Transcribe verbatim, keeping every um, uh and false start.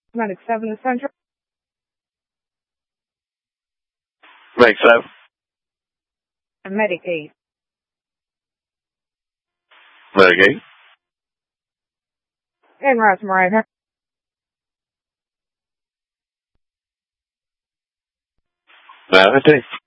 Medic seven to Central. Medic seven. And Medic eight. Medic eight. And Ross Mariah. Medic eight.